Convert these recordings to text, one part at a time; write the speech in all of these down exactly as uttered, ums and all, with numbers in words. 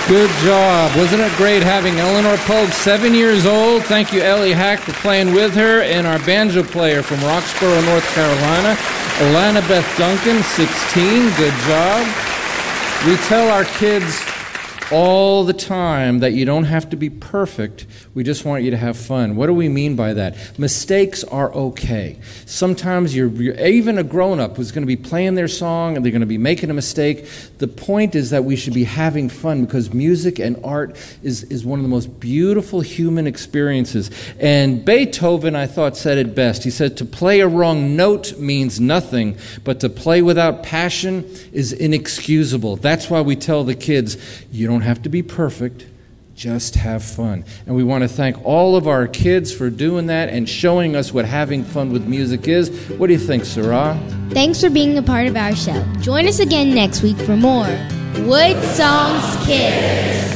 Good job. Wasn't it great having Eleanor Pogue, seven years old? Thank you, Ellie Hack, for playing with her. And our banjo player from Roxborough, North Carolina, Alana Beth Duncan, sixteen. Good job. We tell our kids all the time that you don't have to be perfect. We just want you to have fun. What do we mean by that? Mistakes are okay. Sometimes you're, you're even a grown-up who's going to be playing their song and they're going to be making a mistake. The point is that we should be having fun because music and art is, is one of the most beautiful human experiences. And Beethoven, I thought, said it best. He said, to play a wrong note means nothing, but to play without passion is inexcusable. That's why we tell the kids, you don't have to be perfect, just have fun. And we want to thank all of our kids for doing that and showing us what having fun with music is. What do you think, Sarah? Thanks for being a part of our show. Join us again next week for more Wood Songs Kids.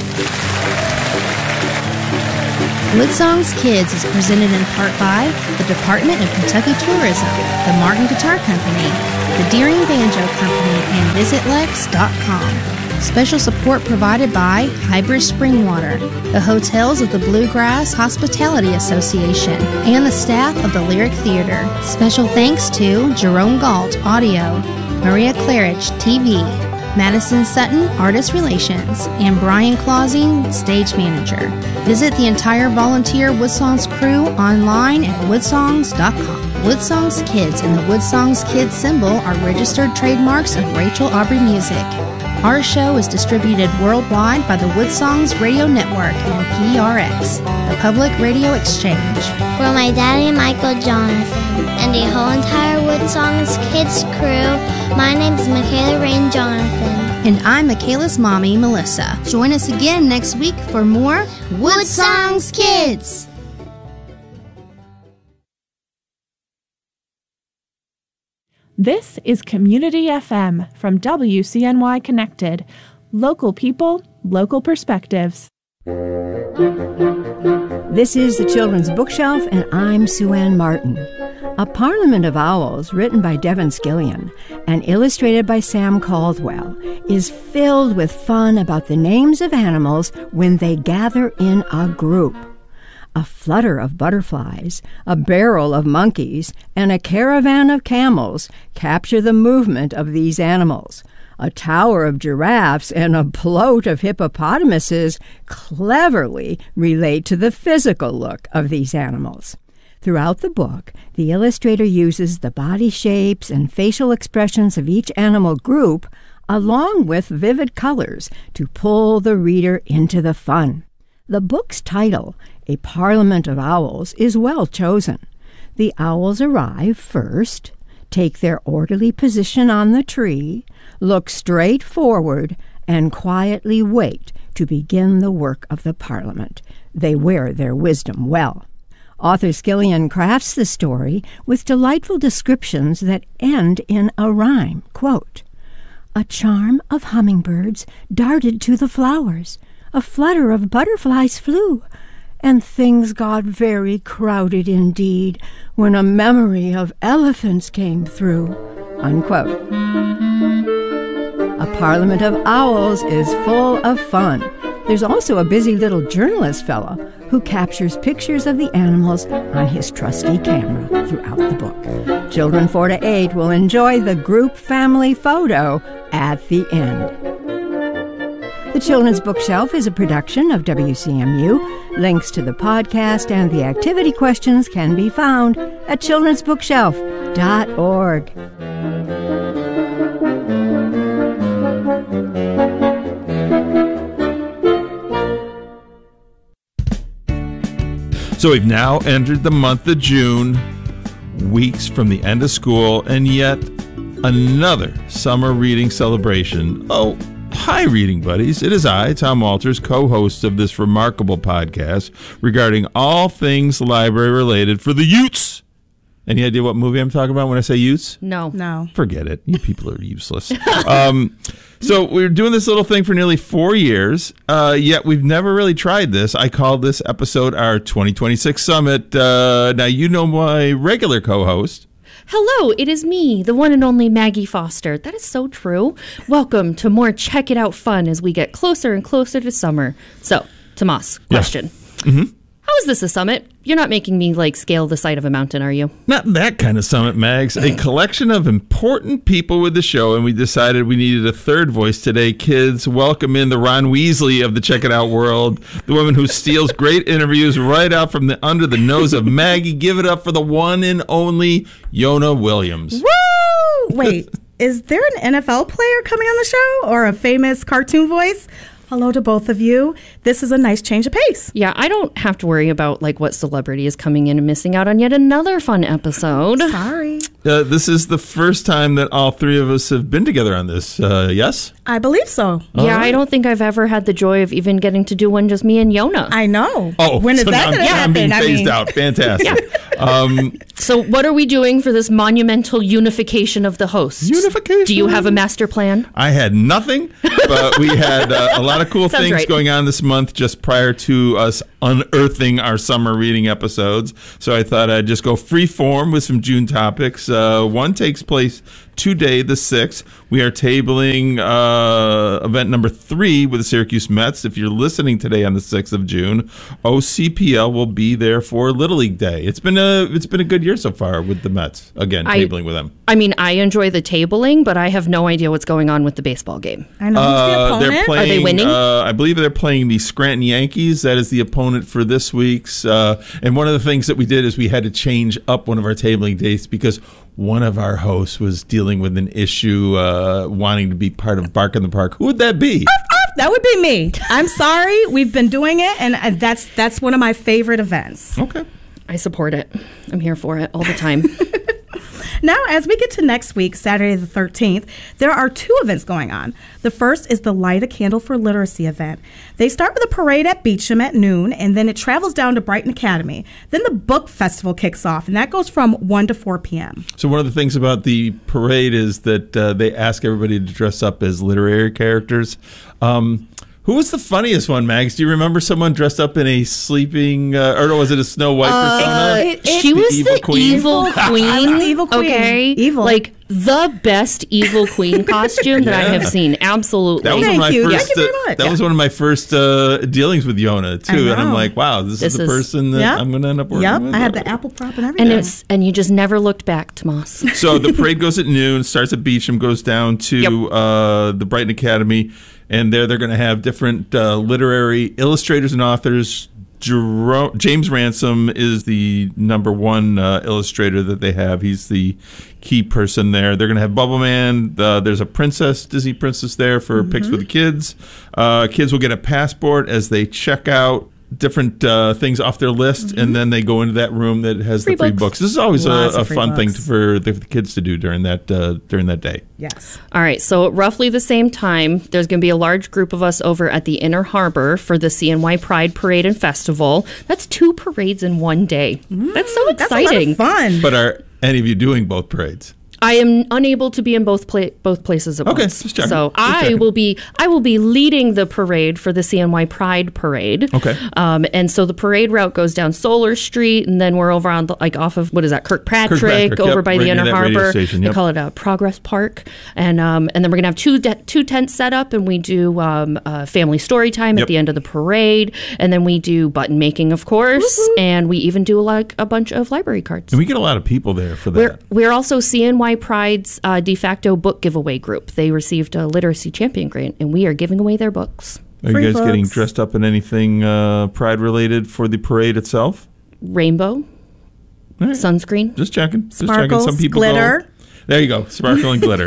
Wood Songs Kids is presented in part by the Department of Kentucky Tourism, the Martin Guitar Company, the Deering Banjo Company, and Visit Lex dot com. Special support provided by Hybrid Springwater, the hotels of the Bluegrass Hospitality Association, and the staff of the Lyric Theater. Special thanks to Jerome Galt, Audio, Maria Claridge, T V, Madison Sutton, Artist Relations, and Brian Clausing, Stage Manager. Visit the entire volunteer Woodsongs crew online at wood songs dot com. Woodsongs Kids and the Woodsongs Kids symbol are registered trademarks of Rachel Aubrey Music. Our show is distributed worldwide by the Woodsongs Radio Network and P R X, the Public Radio Exchange. For my daddy, Michael Jonathan, and the whole entire Woodsongs Kids crew, my name is Michaela Rain Jonathan. And I'm Michaela's mommy, Melissa. Join us again next week for more Woodsongs Kids. This is Community F M from W C N Y Connected. Local people, local perspectives. This is the Children's Bookshelf, and I'm Sue Ann Martin. A Parliament of Owls, written by Devin Scillian and illustrated by Sam Caldwell, is filled with fun about the names of animals when they gather in a group. A flutter of butterflies, a barrel of monkeys, and a caravan of camels capture the movement of these animals. A tower of giraffes and a bloat of hippopotamuses cleverly relate to the physical look of these animals. Throughout the book, the illustrator uses the body shapes and facial expressions of each animal group, along with vivid colors, to pull the reader into the fun. The book's title, A Parliament of Owls, is well chosen. The owls arrive first, take their orderly position on the tree, look straight forward, and quietly wait to begin the work of the Parliament. They wear their wisdom well. Author Scillian crafts the story with delightful descriptions that end in a rhyme. Quote, "A charm of hummingbirds darted to the flowers. A flutter of butterflies flew, and things got very crowded indeed when a memory of elephants came through." Unquote. A Parliament of Owls is full of fun. There's also a busy little journalist fellow who captures pictures of the animals on his trusty camera throughout the book. Children four to eight will enjoy the group family photo at the end. The Children's Bookshelf is a production of W C M U. Links to the podcast and the activity questions can be found at children's bookshelf dot org. So we've now entered the month of June, weeks from the end of school, and yet another summer reading celebration. Oh, hi, reading buddies. It is I, Tom Walters, co-host of this remarkable podcast regarding all things library-related for the Utes. Any idea what movie I'm talking about when I say Utes? No. No. Forget it. You people are useless. um, so we're doing this little thing for nearly four years, uh, yet we've never really tried this. I called this episode our twenty twenty-six Summit. Uh, now, you know my regular co-host. Hello, it is me, the one and only Maggie Foster. That is so true. Welcome to more Check It Out fun as we get closer and closer to summer. So, Tomas, question. Yeah. Mm-hmm. How is this a summit? You're not making me, like, scale the side of a mountain, are you? Not that kind of summit, Mags. A collection of important people with the show, and we decided we needed a third voice today. Kids, welcome in the Ron Weasley of the Check It Out world, the woman who steals great interviews right out from the under the nose of Maggie. Give it up for the one and only Yona Williams. Woo! Wait, is there an N F L player coming on the show or a famous cartoon voice? Hello to both of you. This is a nice change of pace. Yeah, I don't have to worry about like what celebrity is coming in and missing out on yet another fun episode. Sorry. Uh, this is the first time that all three of us have been together on this, uh, yes? I believe so. All yeah, right. I don't think I've ever had the joy of even getting to do one just me and Yona. I know. Oh, when is so that going to happen? I'm being I phased mean... out. Fantastic. Yeah. um, so what are we doing for this monumental unification of the hosts? Unification? Do you have a master plan? I had nothing, but we had uh, a lot of cool things right. going on this month just prior to us unearthing our summer reading episodes. So I thought I'd just go free form with some June topics. Uh, one takes place today, the sixth. We are tabling uh, event number three with the Syracuse Mets. If you're listening today on the sixth of June, O C P L will be there for Little League Day. It's been a it's been a good year so far with the Mets. Again, I, tabling with them. I mean, I enjoy the tabling, but I have no idea what's going on with the baseball game. I know. Who's the opponent? They're playing, Are they winning? Uh, I believe they're playing the Scranton Yankees. That is the opponent for this week's. Uh, and one of the things that we did is we had to change up one of our tabling dates because one of our hosts was dealing with an issue uh, wanting to be part of Bark in the Park. Who would that be? That would be me. I'm sorry. We've been doing it, and that's that's one of my favorite events. Okay. I support it. I'm here for it all the time. Now, as we get to next week, Saturday the thirteenth, there are two events going on. The first is the Light a Candle for Literacy event. They start with a parade at Beecham at noon, and then it travels down to Brighton Academy. Then the book festival kicks off, and that goes from one to four p.m. So one of the things about the parade is that uh, they ask everybody to dress up as literary characters. Um Who was the funniest one, Mags? Do you remember someone dressed up in a sleeping, uh, or was it a Snow White uh, persona? It, it, she was the evil queen. Evil queen. I was the evil queen. Okay, evil. Like the best evil queen costume that yeah. I have seen. Absolutely. That was Thank one of my you. first. Thank you very Uh, much. that yeah. was one of my first uh, dealings with Yona too, and I'm like, wow, this, This is the is- person that Yep. I'm going to end up working Yep, with. I had the apple prop and everything. And it's and you just never looked back, Tomas. So the parade goes at noon, starts at Beecham, goes down to Yep. uh, the Brighton Academy, and there they're going to have different uh, literary illustrators and authors. Jerome, James Ransom is the number one uh, illustrator that they have. He's the key person there. They're going to have Bubble Man. Uh, there's a princess, Disney princess there for mm-hmm. pics for the kids. Uh, kids will get a passport as they check out different uh, things off their list, mm-hmm. and then they go into that room that has free the free books. books. This is always a, a fun books. thing to, for the, the kids to do during that uh, during that day. Yes. All right, so at roughly the same time, there's going to be a large group of us over at the Inner Harbor for the C N Y Pride Parade and Festival. That's two parades in one day. Mm, that's so exciting. That's a lot of fun. But are any of you doing both parades? I am unable to be in both pla- both places at Okay, once. just checking. So Just I checking. will be I will be leading the parade for the C N Y Pride Parade. Okay. Um, and so the parade route goes down Solar Street, and then we're over on the, like off of what is that Kirkpatrick, Kirkpatrick, over yep, by right the near Inner that radio Harbor. station, They yep. call it a Progress Park, and um, and then we're gonna have two de- two tents set up, and we do um, uh, family story time Yep. at the end of the parade, and then we do button making, of course, Woo-hoo. and we even do like a bunch of library cards. And we get a lot of people there for that. We're, we're also C N Y Pride's uh, de facto book giveaway group. They received a literacy champion grant, and we are giving away their books. Are Free you guys books. getting dressed up in anything uh, Pride related for the parade itself? Rainbow, All right. sunscreen. Just checking. Just Sparkles, checking. Some people glitter. Go, there you go. Sparkle and glitter.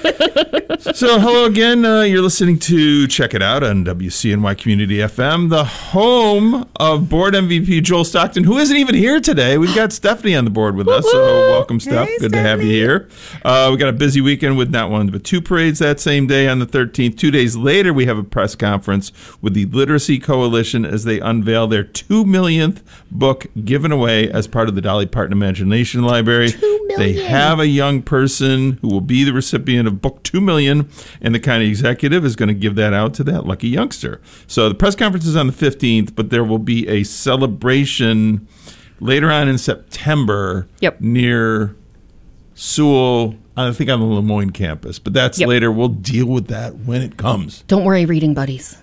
So, hello again. Uh, you're listening to Check It Out on W C N Y Community F M, the home of board M V P Joel Stockton, who isn't even here today. We've got Stephanie on the board with us, so welcome, Steph. Hey, Good to have you Stephanie. here. Uh, we got a busy weekend with not one but two parades that same day on the thirteenth. Two days later, we have a press conference with the Literacy Coalition as they unveil their two millionth book given away as part of the Dolly Parton Imagination Library. Two million. They have a young person who will be the recipient of book two million, and the county executive is going to give that out to that lucky youngster. So the press conference is on the fifteenth, but there will be a celebration later on in September Yep. near Sewell, I think on the Lemoyne campus, but that's Yep. later. We'll deal with that when it comes. Don't worry, reading buddies.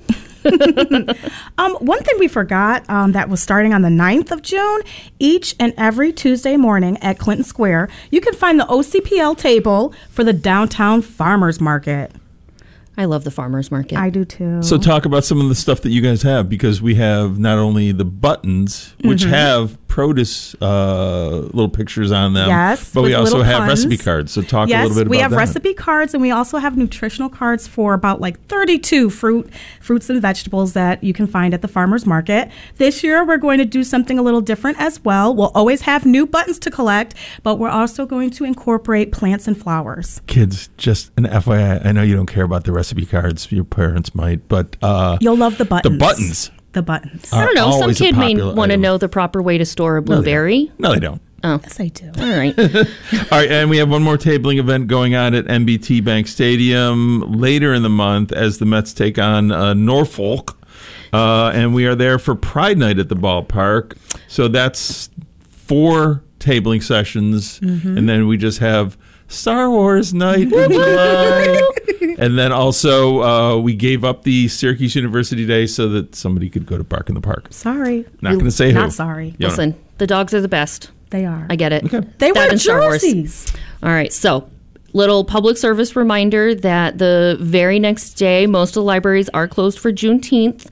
Um, one thing we forgot um, that was starting on the ninth of June, each and every Tuesday morning at Clinton Square, you can find the O C P L table for the downtown farmers market. I love the farmers market. I do too. So talk about some of the stuff that you guys have, because we have not only the buttons, which Mhm. have produce uh, little pictures on them, Yes, but we with also little have puns. recipe cards. So talk yes, a little bit about we have that. recipe cards, and we also have nutritional cards for about like thirty-two fruit, fruits and vegetables that you can find at the farmers market. This year, we're going to do something a little different as well. We'll always have new buttons to collect, but we're also going to incorporate plants and flowers. Kids, just an F Y I, I know you don't care about the recipe cards. Your parents might, but uh, You'll love the buttons. The buttons. The buttons. I don't know. Some always a kid may popular want to item. know the proper way to store a No, they don't. blueberry. No, they don't. Oh. Yes, I do. All right. All right, and we have one more tabling event going on at M B T Bank Stadium later in the month as the Mets take on uh, Norfolk. Uh, and we are there for Pride Night at the ballpark. So that's four tabling sessions. Mhm. And then we just have Star Wars night in July. And then also uh, we gave up the Syracuse University Day so that somebody could go to Bark in the Park. Sorry. Not going to say who. Not sorry. You know. Listen, the dogs are the best. They are. I get it. Okay. They That wear and Star Wars. jerseys. All right, so little public service reminder that the very next day, most of the libraries are closed for Juneteenth,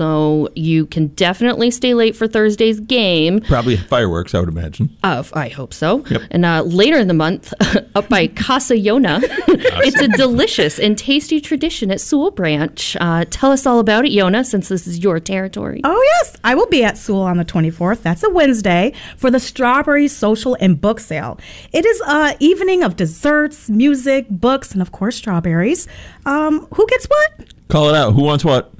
so you can definitely stay late for Thursday's game. Probably fireworks, I would imagine. Uh, I hope so. Yep. And uh, later in the month, up by Casa Yona, it's a delicious and tasty tradition at Sewell Branch. Uh, tell us all about it, Yona, since this is your territory. Oh, yes. I will be at Sewell on the twenty-fourth. That's a Wednesday for the Strawberry Social and Book Sale. It is an evening of desserts, music, books, and, of course, strawberries. Um, who gets what? Call it out. Who wants what?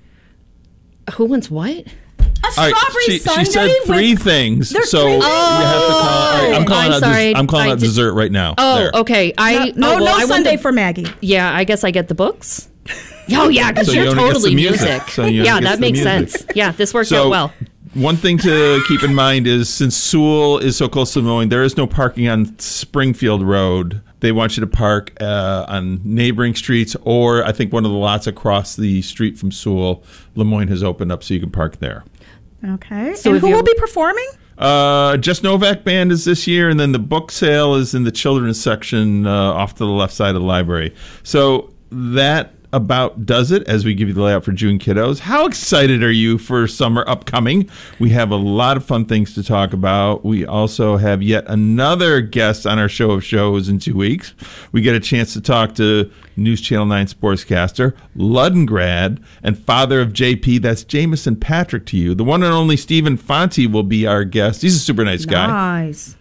Who wants what? A All right, strawberry she, sundae she said three with- things, There's so three you things? have to call. All right, I'm calling I'm out. sorry. Des- I'm calling I out did- dessert right now. Oh, There. okay. I No, oh, no, well, no I want Sunday the- for Maggie. Yeah, I guess I get the books. Oh, yeah, because So you're Yona gets the totally music. music. So Yona yeah, gets that the makes music. sense. Yeah, this worked So, out well. one thing to keep in mind is since Sewell is so close to Lemoyne, there is no parking on Springfield Road. They want you to park uh, on neighboring streets, or I think one of the lots across the street from Sewell, Lemoyne has opened up so you can park there. Okay. So and if who you're- will be performing? Uh, Jess Novak Band is this year, and then the book sale is in the children's section uh, off to the left side of the library. So that about does it as we give you the layout for June Kiddos. How excited are you for summer upcoming? We have a lot of fun things to talk about. We also have yet another guest on our show of shows in two weeks. We get a chance to talk to News Channel nine sportscaster, Ludden grad, and father of J P. That's Jameson Patrick to you. The one and only Stephen Fonte will be our guest. He's a super nice guy. Nice.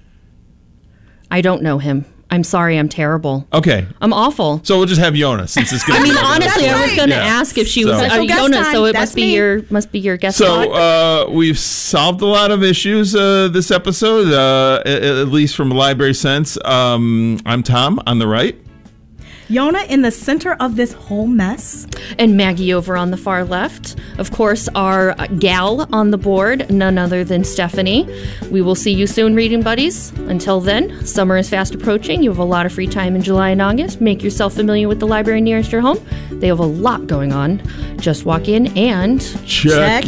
I don't know him. I'm sorry, I'm terrible. Okay. I'm awful. So we'll just have Yona since it's going I to mean, be honestly, I was going to Yeah. ask if she was So- uh, Special guest Yona, time. so it That's must be me. your must be your guest So spot. uh, we've solved a lot of issues uh, this episode, uh, at, at least from a library sense. Um, I'm Tom on the right. Yona in the center of this whole mess. And Maggie over on the far left. Of course, our uh, gal on the board, none other than Stephanie. We will see you soon, reading buddies. Until then, summer is fast approaching. You have a lot of free time in July and August. Make yourself familiar with the library nearest your home. They have a lot going on. Just walk in and Check,